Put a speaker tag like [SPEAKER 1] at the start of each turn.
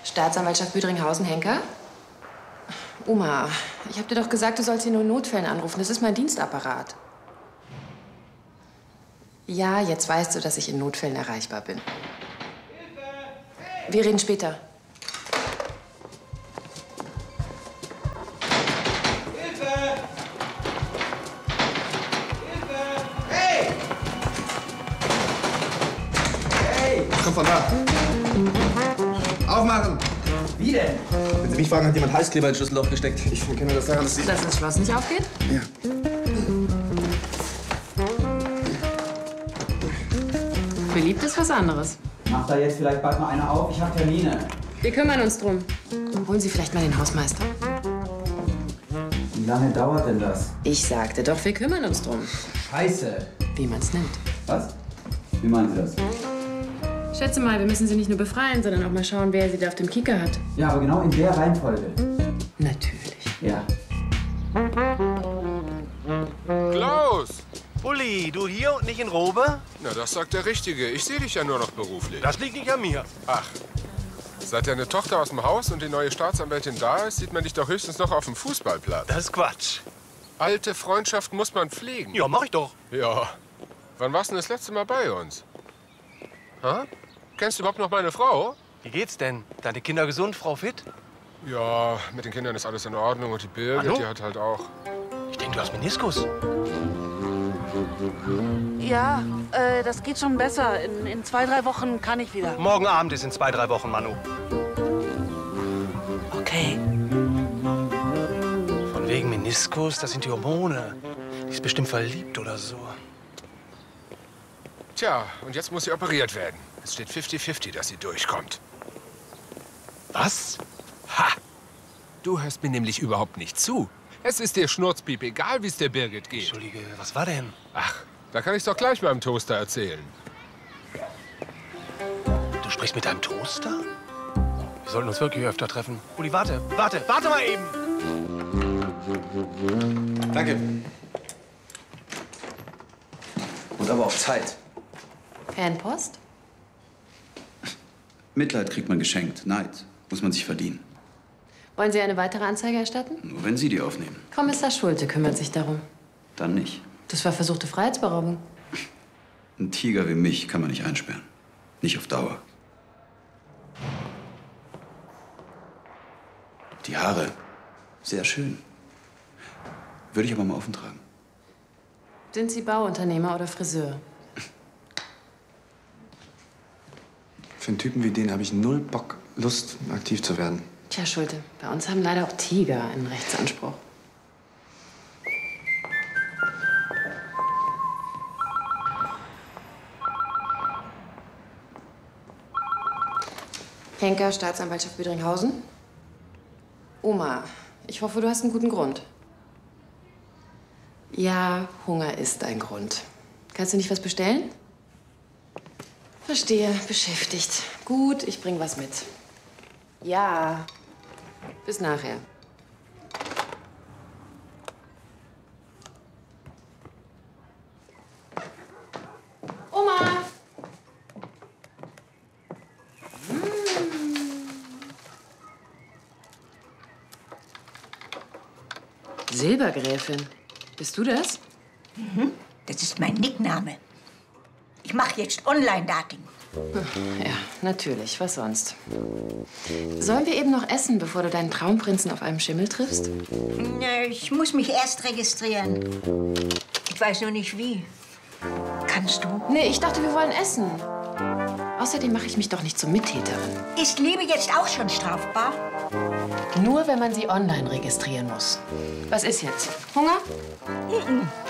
[SPEAKER 1] Staatsanwaltschaft Büdringhausen, Henker? Oma, ich habe dir doch gesagt, du sollst hier nur in Notfällen anrufen. Das ist mein Dienstapparat. Ja, jetzt weißt du, dass ich in Notfällen erreichbar bin. Wir reden später.
[SPEAKER 2] Komm von da. Aufmachen!
[SPEAKER 3] Wie denn?
[SPEAKER 2] Wenn Sie mich fragen, hat jemand Heißkleber in den Schlüsselloch gesteckt. Ich kenne das daran, dass Sie...
[SPEAKER 1] Dass das Schloss nicht aufgeht?
[SPEAKER 2] Ja.
[SPEAKER 1] Beliebt ist was anderes.
[SPEAKER 3] Mach da jetzt vielleicht bald mal einer auf. Ich hab Termine.
[SPEAKER 1] Wir kümmern uns drum. Holen Sie vielleicht mal den Hausmeister.
[SPEAKER 3] Wie lange dauert denn das?
[SPEAKER 1] Ich sagte doch, wir kümmern uns drum.
[SPEAKER 3] Scheiße.
[SPEAKER 1] Wie man's nimmt.
[SPEAKER 3] Was? Wie meinen Sie das?
[SPEAKER 1] Schätze mal, wir müssen sie nicht nur befreien, sondern auch mal schauen, wer sie da auf dem Kieker hat.
[SPEAKER 3] Ja, aber genau in der Reihenfolge.
[SPEAKER 1] Natürlich.
[SPEAKER 3] Ja.
[SPEAKER 4] Klaus!
[SPEAKER 5] Uli, du hier und nicht in Robe?
[SPEAKER 4] Na, das sagt der Richtige. Ich sehe dich ja nur noch beruflich.
[SPEAKER 5] Das liegt nicht an mir.
[SPEAKER 4] Ach, seit deine Tochter aus dem Haus und die neue Staatsanwältin da ist, sieht man dich doch höchstens noch auf dem Fußballplatz.
[SPEAKER 5] Das ist Quatsch.
[SPEAKER 4] Alte Freundschaften muss man pflegen.
[SPEAKER 5] Ja, mach ich doch.
[SPEAKER 4] Ja. Wann warst du denn das letzte Mal bei uns? Ha? Kennst du überhaupt noch meine Frau?
[SPEAKER 5] Wie geht's denn? Deine Kinder gesund, Frau Fit?
[SPEAKER 4] Ja, mit den Kindern ist alles in Ordnung. Und die Birgit,
[SPEAKER 5] Hallo?
[SPEAKER 4] die hat halt auch...
[SPEAKER 5] Ich denke, du hast Meniskus.
[SPEAKER 6] Ja, das geht schon besser. In 2, 3 Wochen kann ich wieder.
[SPEAKER 5] Morgen Abend ist in 2, 3 Wochen, Manu.
[SPEAKER 6] Okay.
[SPEAKER 5] Von wegen Meniskus, das sind die Hormone. Die ist bestimmt verliebt oder so.
[SPEAKER 4] Tja, und jetzt muss sie operiert werden. Es steht 50-50, dass sie durchkommt.
[SPEAKER 5] Was?
[SPEAKER 4] Ha! Du hörst mir nämlich überhaupt nicht zu. Es ist dir Schnurzpiep egal, wie es der Birgit geht.
[SPEAKER 5] Entschuldige, was war denn?
[SPEAKER 4] Ach, da kann ich's doch gleich beim Toaster erzählen.
[SPEAKER 5] Du sprichst mit deinem Toaster? Wir sollten uns wirklich öfter treffen. Uli, warte mal eben!
[SPEAKER 2] Danke. Und aber auch Zeit.
[SPEAKER 1] Fanpost?
[SPEAKER 7] Mitleid kriegt man geschenkt. Neid muss man sich verdienen.
[SPEAKER 1] Wollen Sie eine weitere Anzeige erstatten?
[SPEAKER 7] Nur wenn Sie die aufnehmen.
[SPEAKER 1] Kommissar Schulte kümmert sich darum.
[SPEAKER 7] Dann nicht.
[SPEAKER 1] Das war versuchte Freiheitsberaubung.
[SPEAKER 7] Ein Tiger wie mich kann man nicht einsperren. Nicht auf Dauer. Die Haare. Sehr schön. Würde ich aber mal offen tragen.
[SPEAKER 1] Sind Sie Bauunternehmer oder Friseur?
[SPEAKER 2] Für einen Typen wie den habe ich null Bock, Lust, aktiv zu werden.
[SPEAKER 1] Tja, Schulte, bei uns haben leider auch Tiger einen Rechtsanspruch. Henker, Staatsanwaltschaft Büdringhausen. Oma, ich hoffe, du hast einen guten Grund. Ja, Hunger ist ein Grund. Kannst du nicht was bestellen? Verstehe, beschäftigt. Gut, ich bring was mit. Ja, bis nachher. Oma! Silbergräfin. Bist du das?
[SPEAKER 8] Mhm. Das ist mein Nickname. Ich mache jetzt Online-Dating.
[SPEAKER 1] Ja, natürlich. Was sonst? Sollen wir eben noch essen, bevor du deinen Traumprinzen auf einem Schimmel triffst?
[SPEAKER 8] Ich muss mich erst registrieren. Ich weiß nur nicht wie. Kannst du?
[SPEAKER 1] Nee, ich dachte, wir wollen essen. Außerdem mache ich mich doch nicht zur Mittäterin.
[SPEAKER 8] Ist Liebe jetzt auch schon strafbar?
[SPEAKER 1] Nur, wenn man sie online registrieren muss. Was ist jetzt? Hunger?